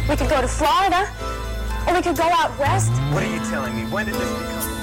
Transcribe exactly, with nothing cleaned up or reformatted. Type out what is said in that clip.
We could go to Florida, or we could go out west. What are you telling me? When did this become